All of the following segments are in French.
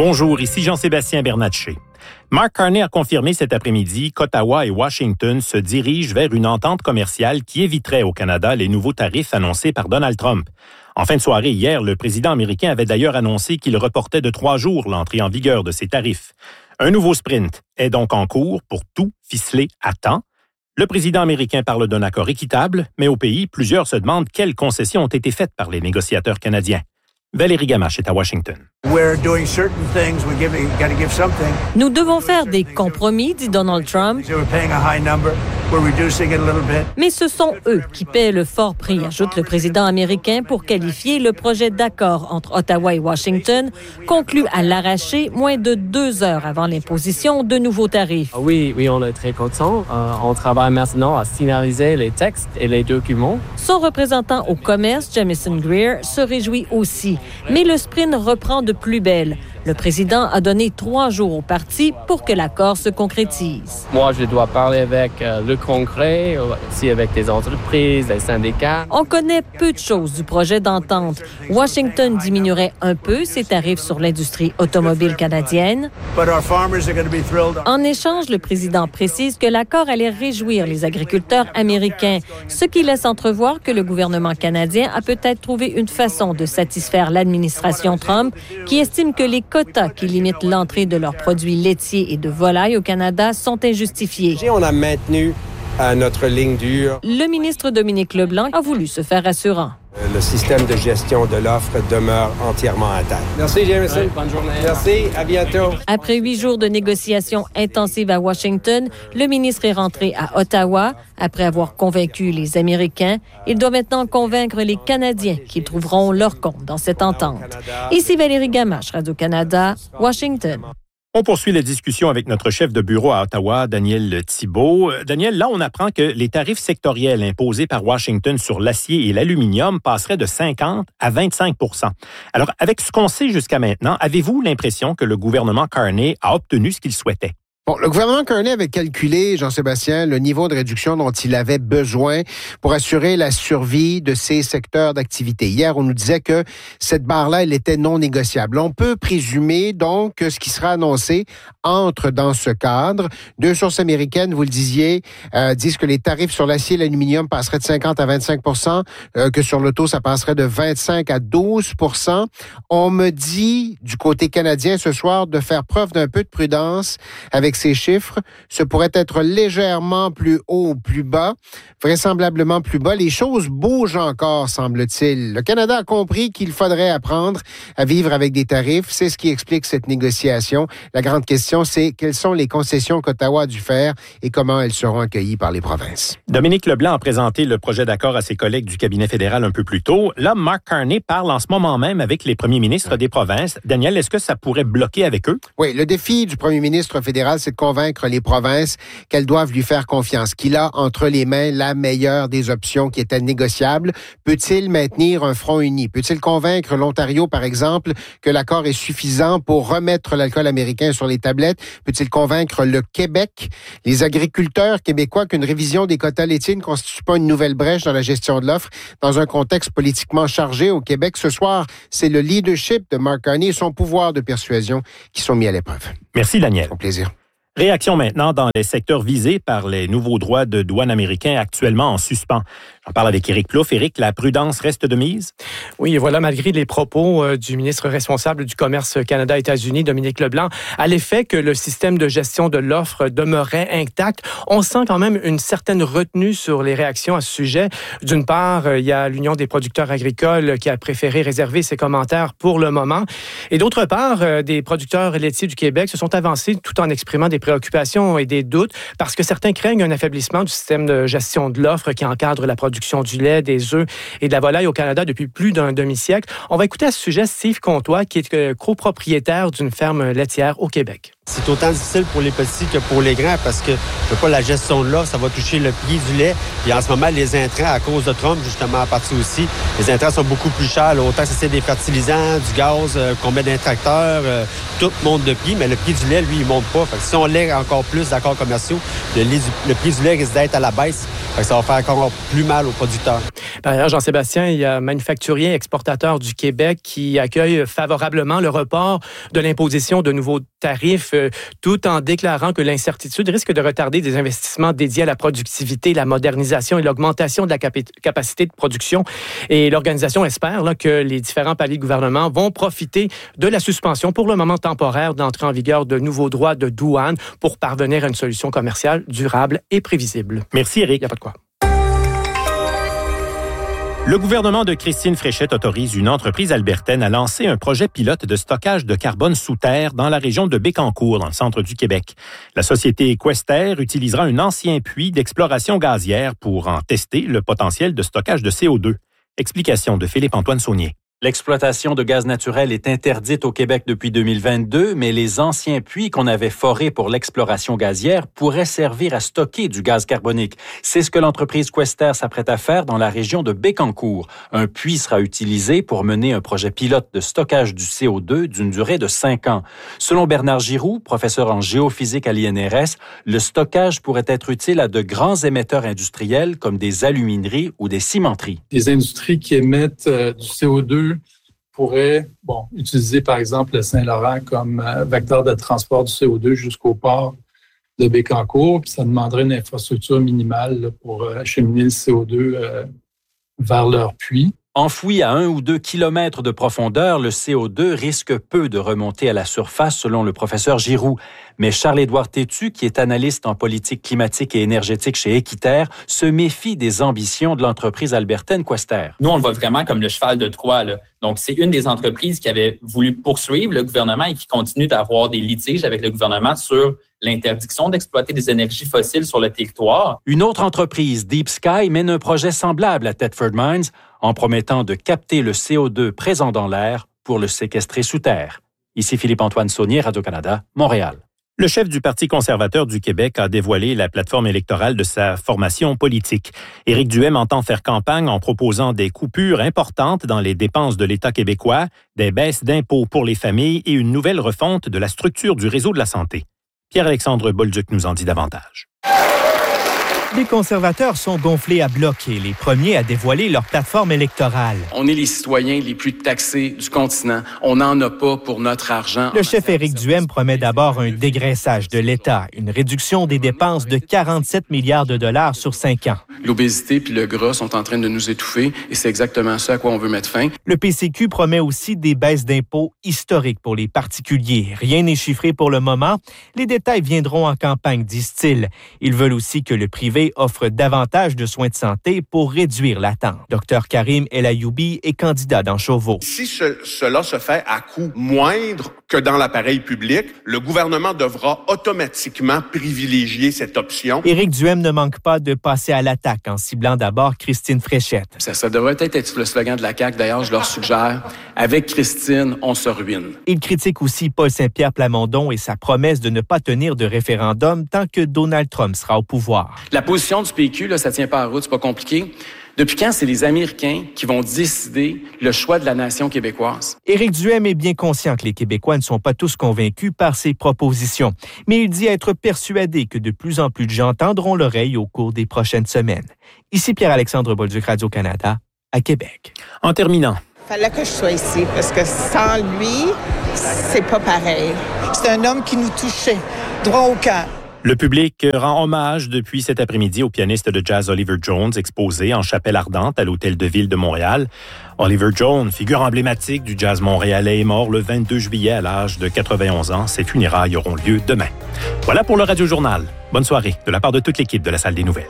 Bonjour, ici Jean-Sébastien Bernatchez. Mark Carney a confirmé cet après-midi qu'Ottawa et Washington se dirigent vers une entente commerciale qui éviterait au Canada les nouveaux tarifs annoncés par Donald Trump. En fin de soirée hier, le président américain avait d'ailleurs annoncé qu'il reportait de 3 jours l'entrée en vigueur de ces tarifs. Un nouveau sprint est donc en cours pour tout ficeler à temps. Le président américain parle d'un accord équitable, mais au pays, plusieurs se demandent quelles concessions ont été faites par les négociateurs canadiens. Valérie Gamache est à Washington. Nous devons faire des compromis, dit Donald Trump. Mais ce sont eux qui paient le fort prix, ajoute le président américain pour qualifier le projet d'accord entre Ottawa et Washington, conclu à l'arraché moins de 2 heures avant l'imposition de nouveaux tarifs. Oui, on est très contents. On travaille maintenant à finaliser les textes et les documents. Son représentant au commerce, Jamieson Greer, se réjouit aussi. Mais le sprint reprend de plus belle. Le président a donné 3 jours au parti pour que l'accord se concrétise. Moi, je dois parler avec le Congrès, aussi avec des entreprises, des syndicats. On connaît peu de choses du projet d'entente. Washington diminuerait un peu ses tarifs sur l'industrie automobile canadienne. En échange, le président précise que l'accord allait réjouir les agriculteurs américains, ce qui laisse entrevoir que le gouvernement canadien a peut-être trouvé une façon de satisfaire l'administration Trump, qui estime que les quotas qui limitent l'entrée de leurs produits laitiers et de volailles au Canada sont injustifiés. On a maintenu notre ligne dure. Le ministre Dominique Leblanc a voulu se faire rassurant. Le système de gestion de l'offre demeure entièrement intact. Merci, Jameson. Oui, bonne journée. Merci, à bientôt. Après 8 jours de négociations intensives à Washington, le ministre est rentré à Ottawa. Après avoir convaincu les Américains, il doit maintenant convaincre les Canadiens qu'ils trouveront leur compte dans cette entente. Ici Valérie Gamache, Radio-Canada, Washington. On poursuit la discussion avec notre chef de bureau à Ottawa, Daniel Thibault. Daniel, là, on apprend que les tarifs sectoriels imposés par Washington sur l'acier et l'aluminium passeraient de 50 à 25 %. Alors, avec ce qu'on sait jusqu'à maintenant, avez-vous l'impression que le gouvernement Carney a obtenu ce qu'il souhaitait? Bon, le gouvernement Carney avait calculé, Jean-Sébastien, le niveau de réduction dont il avait besoin pour assurer la survie de ces secteurs d'activité. Hier, on nous disait que cette barre-là, elle était non négociable. On peut présumer donc que ce qui sera annoncé entre dans ce cadre. 2 sources américaines, vous le disiez, disent que les tarifs sur l'acier et l'aluminium passeraient de 50 à 25 %, que sur l'auto, ça passerait de 25 à 12 %. On me dit, du côté canadien ce soir, de faire preuve d'un peu de prudence avec ces chiffres. Ce pourrait être légèrement plus haut ou plus bas, vraisemblablement plus bas. Les choses bougent encore, semble-t-il. Le Canada a compris qu'il faudrait apprendre à vivre avec des tarifs. C'est ce qui explique cette négociation. La grande question, c'est quelles sont les concessions qu'Ottawa a dû faire et comment elles seront accueillies par les provinces. Dominique Leblanc a présenté le projet d'accord à ses collègues du cabinet fédéral un peu plus tôt. Là, Mark Carney parle en ce moment même avec les premiers ministres des provinces. Daniel, est-ce que ça pourrait bloquer avec eux? Oui, le défi du premier ministre fédéral, c'est de convaincre les provinces qu'elles doivent lui faire confiance, qu'il a entre les mains la meilleure des options qui était négociable. Peut-il maintenir un front uni? Peut-il convaincre l'Ontario, par exemple, que l'accord est suffisant pour remettre l'alcool américain sur les tablettes? Peut-il convaincre le Québec, les agriculteurs québécois, qu'une révision des quotas laitiers ne constitue pas une nouvelle brèche dans la gestion de l'offre dans un contexte politiquement chargé au Québec? Ce soir, c'est le leadership de Mark Carney et son pouvoir de persuasion qui sont mis à l'épreuve. Merci, Daniel. Au plaisir. Réaction maintenant dans les secteurs visés par les nouveaux droits de douane américains actuellement en suspens. J'en parle avec Éric Plouffe. Éric, la prudence reste de mise? Oui, et voilà, malgré les propos du ministre responsable du commerce Canada-États-Unis, Dominique Leblanc, à l'effet que le système de gestion de l'offre demeurait intact, on sent quand même une certaine retenue sur les réactions à ce sujet. D'une part, il y a l'Union des producteurs agricoles qui a préféré réserver ses commentaires pour le moment. Et d'autre part, des producteurs laitiers du Québec se sont avancés tout en exprimant des préoccupations et des doutes parce que certains craignent un affaiblissement du système de gestion de l'offre qui encadre la production du lait, des œufs et de la volaille au Canada depuis plus d'un demi-siècle. On va écouter à ce sujet Steve Comtois, qui est copropriétaire d'une ferme laitière au Québec. C'est autant difficile pour les petits que pour les grands parce que la gestion de l'offre, ça va toucher le prix du lait. Et en ce moment, les intrants, à cause de Trump, justement, en partie aussi, les intrants sont beaucoup plus chers. Là, autant que c'est des fertilisants, du gaz, qu'on met dans les tracteurs, tout monte de prix, mais le prix du lait, lui, il monte pas. Fait que si on lègue encore plus d'accords commerciaux, le prix du lait risque d'être à la baisse. Fait que ça va faire encore plus mal aux producteurs. Par ailleurs, Jean-Sébastien, il y a Manufacturiers Exportateurs du Québec qui accueille favorablement le report de l'imposition de nouveaux tarifs, tout en déclarant que l'incertitude risque de retarder des investissements dédiés à la productivité, la modernisation et l'augmentation de la capacité de production. Et l'organisation espère là, que les différents paliers de gouvernement vont profiter de la suspension pour le moment temporaire d'entrée en vigueur de nouveaux droits de douane pour parvenir à une solution commerciale durable et prévisible. Merci, Éric. Il n'y a pas de quoi. Le gouvernement de Christine Fréchette autorise une entreprise albertaine à lancer un projet pilote de stockage de carbone sous terre dans la région de Bécancour, dans le centre du Québec. La société Quester utilisera un ancien puits d'exploration gazière pour en tester le potentiel de stockage de CO2. Explication de Philippe-Antoine Saunier. L'exploitation de gaz naturel est interdite au Québec depuis 2022, mais les anciens puits qu'on avait forés pour l'exploration gazière pourraient servir à stocker du gaz carbonique. C'est ce que l'entreprise Quester s'apprête à faire dans la région de Bécancour. Un puits sera utilisé pour mener un projet pilote de stockage du CO2 d'une durée de 5 ans. Selon Bernard Giroux, professeur en géophysique à l'INRS, le stockage pourrait être utile à de grands émetteurs industriels comme des alumineries ou des cimenteries. Des industries qui émettent du CO2 pourraient utiliser, par exemple, le Saint-Laurent comme vecteur de transport du CO2 jusqu'au port de Bécancour. Puis ça demanderait une infrastructure minimale là, pour acheminer le CO2 vers leur puits. Enfoui à 1 ou 2 kilomètres de profondeur, le CO2 risque peu de remonter à la surface, selon le professeur Giroux. Mais Charles-Édouard Tétu, qui est analyste en politique climatique et énergétique chez Équiterre, se méfie des ambitions de l'entreprise albertaine Quester. Nous, on le voit vraiment comme le cheval de Troie, là. Donc, c'est une des entreprises qui avait voulu poursuivre le gouvernement et qui continue d'avoir des litiges avec le gouvernement sur l'interdiction d'exploiter des énergies fossiles sur le territoire. Une autre entreprise, Deep Sky, mène un projet semblable à Thetford Mines en promettant de capter le CO2 présent dans l'air pour le séquestrer sous terre. Ici Philippe-Antoine Saunier, Radio-Canada, Montréal. Le chef du Parti conservateur du Québec a dévoilé la plateforme électorale de sa formation politique. Éric Duhem entend faire campagne en proposant des coupures importantes dans les dépenses de l'État québécois, des baisses d'impôts pour les familles et une nouvelle refonte de la structure du réseau de la santé. Pierre-Alexandre Bolduc nous en dit davantage. Les conservateurs sont gonflés à bloc et les premiers à dévoiler leur plateforme électorale. On est les citoyens les plus taxés du continent. On n'en a pas pour notre argent. Le chef Éric Duhem promet d'abord un dégraissage de l'État, une réduction des dépenses de 47 milliards de dollars sur 5 ans. L'obésité puis le gras sont en train de nous étouffer et c'est exactement ça à quoi on veut mettre fin. Le PCQ promet aussi des baisses d'impôts historiques pour les particuliers. Rien n'est chiffré pour le moment. Les détails viendront en campagne, disent-ils. Ils veulent aussi que le privé offre davantage de soins de santé pour réduire l'attente. Dr Karim El Ayoubi est candidat dans Chauveau. Si cela se fait à coût moindre que dans l'appareil public, le gouvernement devra automatiquement privilégier cette option. Éric Duhem ne manque pas de passer à l'attaque en ciblant d'abord Christine Fréchette. Ça devrait être le slogan de la CAQ. D'ailleurs, je leur suggère, avec Christine, on se ruine. Il critique aussi Paul Saint-Pierre Plamondon et sa promesse de ne pas tenir de référendum tant que Donald Trump sera au pouvoir. La position du PQ, là, ça tient pas à route, c'est pas compliqué. Depuis quand c'est les Américains qui vont décider le choix de la nation québécoise? Éric Duhem est bien conscient que les Québécois ne sont pas tous convaincus par ses propositions, mais il dit être persuadé que de plus en plus de gens tendront l'oreille au cours des prochaines semaines. Ici Pierre-Alexandre Bolduc, Radio-Canada, à Québec. En terminant, fallait que je sois ici parce que sans lui, c'est pas pareil. C'est un homme qui nous touchait droit au cœur. Le public rend hommage depuis cet après-midi au pianiste de jazz Oliver Jones, exposé en chapelle ardente à l'Hôtel de Ville de Montréal. Oliver Jones, figure emblématique du jazz montréalais, est mort le 22 juillet à l'âge de 91 ans. Ses funérailles auront lieu demain. Voilà pour le Radio Journal. Bonne soirée de la part de toute l'équipe de la Salle des Nouvelles.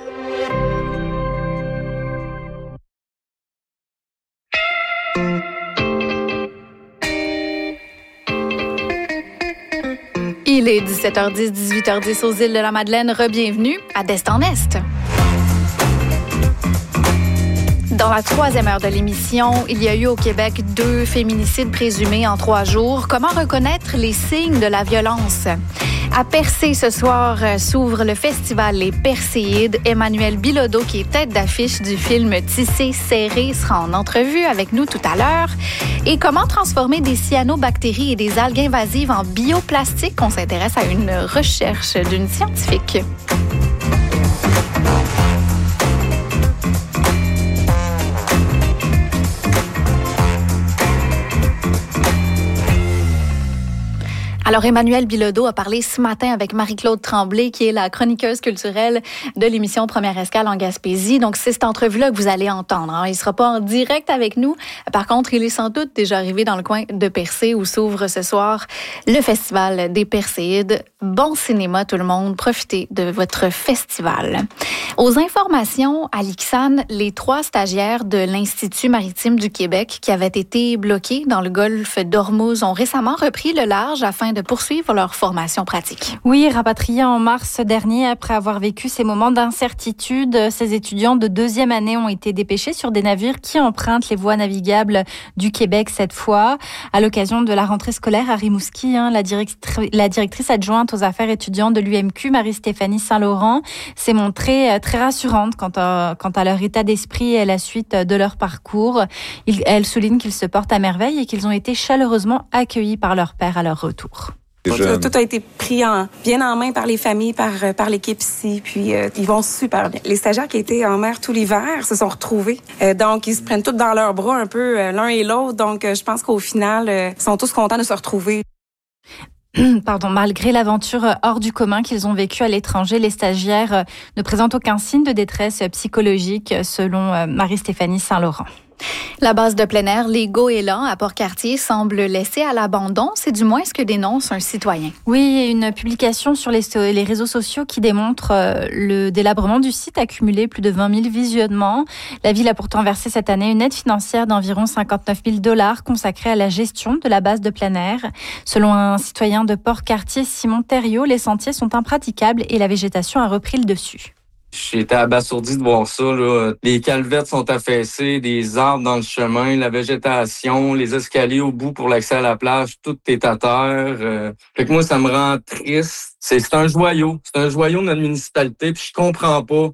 Il est 17h10, 18h10 aux îles de la Madeleine. Re-bienvenue à d'Est en Est. Dans la 3e heure de l'émission, il y a eu au Québec 2 féminicides présumés en 3 jours. Comment reconnaître les signes de la violence? À Percé, ce soir, s'ouvre le festival Les Perséides. Emmanuel Bilodeau, qui est tête d'affiche du film Tissé serré, sera en entrevue avec nous tout à l'heure. Et comment transformer des cyanobactéries et des algues invasives en bioplastique? On s'intéresse à une recherche d'une scientifique. Alors, Emmanuel Bilodeau a parlé ce matin avec Marie-Claude Tremblay, qui est la chroniqueuse culturelle de l'émission Première Escale en Gaspésie. Donc, c'est cette entrevue-là que vous allez entendre. Il ne sera pas en direct avec nous. Par contre, il est sans doute déjà arrivé dans le coin de Percé, où s'ouvre ce soir le Festival des Perséides. Bon cinéma, tout le monde. Profitez de votre festival. Aux informations, à l'IXAN, les 3 stagiaires de l'Institut maritime du Québec qui avaient été bloqués dans le golfe d'Ormuz ont récemment repris le large afin de poursuivre leur formation pratique. Oui, rapatriés en mars dernier après avoir vécu ces moments d'incertitude, ces étudiants de 2e année ont été dépêchés sur des navires qui empruntent les voies navigables du Québec cette fois. À l'occasion de la rentrée scolaire à Rimouski, la directrice adjointe aux affaires étudiantes de l'UMQ, Marie-Stéphanie Saint-Laurent, s'est montrée très rassurante quant à leur état d'esprit et à la suite de leur parcours. Elle souligne qu'ils se portent à merveille et qu'ils ont été chaleureusement accueillis par leur père à leur retour. Tout a été pris bien en main par les familles, par l'équipe ici, puis ils vont super bien. Les stagiaires qui étaient en mer tout l'hiver se sont retrouvés. Donc, ils se prennent tous dans leurs bras un peu l'un et l'autre. Donc, je pense qu'au final, ils sont tous contents de se retrouver. Malgré l'aventure hors du commun qu'ils ont vécue à l'étranger, les stagiaires ne présentent aucun signe de détresse psychologique, selon Marie-Stéphanie Saint-Laurent. La base de plein air Les Goélands à Port-Cartier semble laissée à l'abandon. C'est du moins ce que dénonce un citoyen. Oui, une publication sur les réseaux sociaux qui démontre le délabrement du site a cumulé plus de 20 000 visionnements. La ville a pourtant versé cette année une aide financière d'environ 59 000 $ consacrée à la gestion de la base de plein air. Selon un citoyen de Port-Cartier, Simon Thériault, les sentiers sont impraticables et la végétation a repris le dessus. J'étais abasourdi de voir ça, là. Les calvettes sont affaissées, des arbres dans le chemin, la végétation, les escaliers au bout pour l'accès à la plage, tout est à terre. Fait que moi, ça me rend triste. C'est un joyau. C'est un joyau de notre municipalité, puis je comprends pas.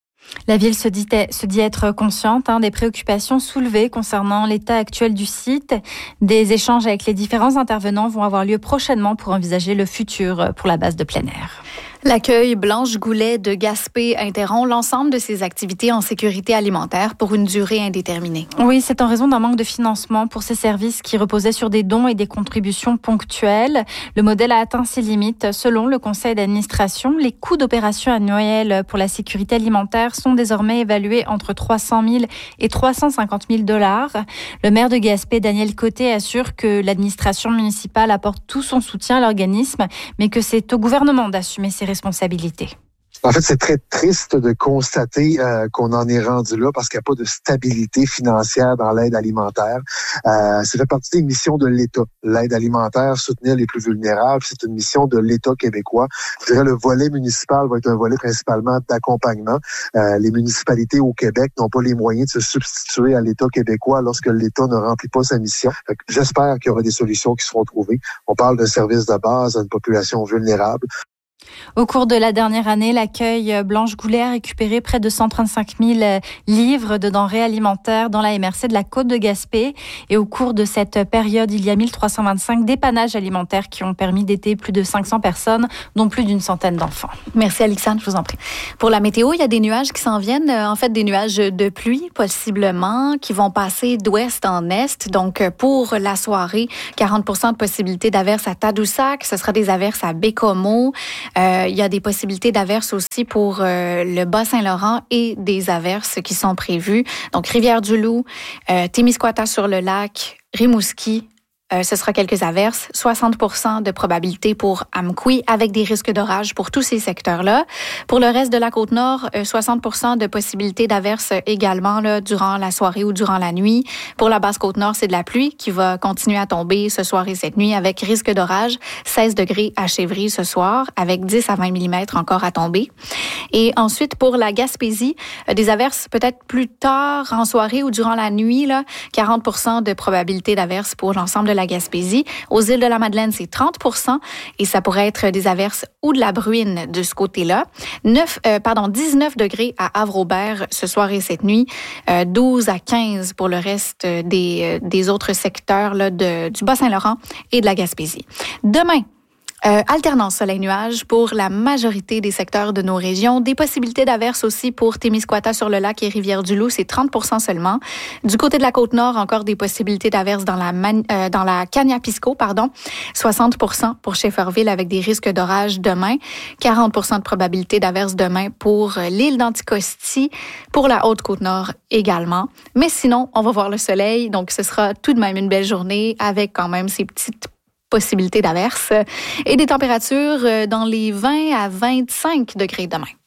La ville se dit être consciente des préoccupations soulevées concernant l'état actuel du site. Des échanges avec les différents intervenants vont avoir lieu prochainement pour envisager le futur pour la base de plein air. L'accueil Blanche Goulet de Gaspé interrompt l'ensemble de ses activités en sécurité alimentaire pour une durée indéterminée. Oui, c'est en raison d'un manque de financement pour ces services qui reposaient sur des dons et des contributions ponctuelles. Le modèle a atteint ses limites. Selon le conseil d'administration, les coûts d'opération annuels pour la sécurité alimentaire sont désormais évalués entre 300 000 et 350 000 $. Le maire de Gaspé, Daniel Côté, assure que l'administration municipale apporte tout son soutien à l'organisme, mais que c'est au gouvernement d'assumer ses responsabilités. En fait, c'est très triste de constater qu'on en est rendu là parce qu'il n'y a pas de stabilité financière dans l'aide alimentaire. Ça fait partie des missions de l'État. L'aide alimentaire, soutenir les plus vulnérables, c'est une mission de l'État québécois. Je dirais le volet municipal va être un volet principalement d'accompagnement. Les municipalités au Québec n'ont pas les moyens de se substituer à l'État québécois lorsque l'État ne remplit pas sa mission. J'espère qu'il y aura des solutions qui seront trouvées. On parle d'un service de base à une population vulnérable. Au cours de la dernière année, l'accueil Blanche Goulet a récupéré près de 135 000 livres de denrées alimentaires dans la MRC de la Côte de Gaspé. Et au cours de cette période, il y a 1325 dépannages alimentaires qui ont permis d'aider plus de 500 personnes, dont plus d'une centaine d'enfants. Merci Alexandre, je vous en prie. Pour la météo, il y a des nuages qui s'en viennent, en fait des nuages de pluie possiblement, qui vont passer d'ouest en est. Donc pour la soirée, 40 % de possibilités d'averses à Tadoussac, ce sera des averses à Bécomo. Il y a des possibilités d'averses aussi pour le Bas-Saint-Laurent et des averses qui sont prévues. Donc, Rivière-du-Loup, Témiscouata-sur-le-Lac, Rimouski, ce sera quelques averses, 60% de probabilité pour Amqui avec des risques d'orage pour tous ces secteurs-là. Pour le reste de la Côte-Nord, 60% de possibilité d'averses également là, durant la soirée ou durant la nuit. Pour la Basse-Côte-Nord, c'est de la pluie qui va continuer à tomber ce soir et cette nuit avec risque d'orage, 16 degrés à Chevry ce soir avec 10 à 20 mm encore à tomber. Et ensuite, pour la Gaspésie, des averses peut-être plus tard en soirée ou durant la nuit, là, 40% de probabilité d'averses pour l'ensemble de la Gaspésie. Aux îles de la Madeleine, c'est 30% et ça pourrait être des averses ou de la bruine de ce côté-là. 19 degrés à Havre-Aubert ce soir et cette nuit. 12 à 15 pour le reste des autres secteurs là, du Bas-Saint-Laurent et de la Gaspésie. Demain, alternance soleil-nuage pour la majorité des secteurs de nos régions. Des possibilités d'averses aussi pour Témiscouata-sur-le-Lac et Rivière-du-Loup, c'est 30% seulement. Du côté de la Côte-Nord, encore des possibilités d'averses dans la Kaniapisco, 60% pour Shefferville avec des risques d'orage demain. 40% de probabilité d'averses demain pour l'île d'Anticosti, pour la Haute-Côte-Nord également. Mais sinon, on va voir le soleil, donc ce sera tout de même une belle journée avec quand même ces petites possibilités d'averses et des températures dans les 20 à 25 degrés demain.